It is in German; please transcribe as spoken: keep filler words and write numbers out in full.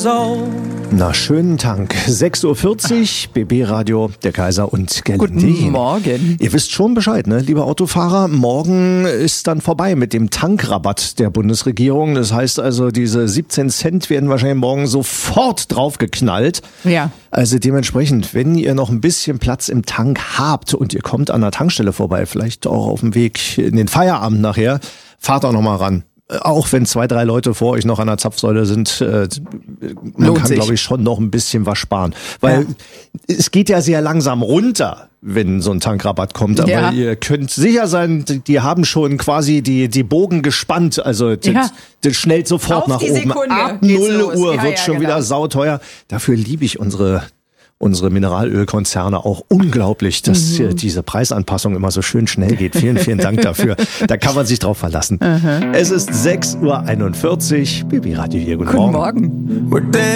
years old. Na, schönen Dank. sechs Uhr vierzig, B B-Radio, der Kaiser und Gelinde. Guten Morgen. Ihr wisst schon Bescheid, ne, liebe Autofahrer. Morgen ist dann vorbei mit dem Tankrabatt der Bundesregierung. Das heißt also, diese siebzehn Cent werden wahrscheinlich morgen sofort draufgeknallt. Ja. Also dementsprechend, wenn ihr noch ein bisschen Platz im Tank habt und ihr kommt an der Tankstelle vorbei, vielleicht auch auf dem Weg in den Feierabend nachher, fahrt auch noch mal ran. Auch wenn zwei, drei Leute vor euch noch an der Zapfsäule sind, äh, man Lohnt kann, sich. glaube ich, schon noch ein bisschen was sparen. Weil Ja. es geht ja sehr langsam runter, wenn so ein Tankrabatt kommt. Aber Ja. ihr könnt sicher sein, die- die haben schon quasi die, die Bogen gespannt. Also das, Ja. das schnellt sofort Auf nach die oben. Sekunde Ab geht's null los. Uhr Ja, wird ja, schon genau. wieder sauteuer. Dafür liebe ich unsere unsere Mineralölkonzerne auch unglaublich, dass Mhm. äh, diese Preisanpassung immer so schön schnell geht. Vielen, vielen Dank dafür. Da kann man sich drauf verlassen. Es ist sechs Uhr einundvierzig. B B-Radio hier. Guten, Guten Morgen. Morgen. We're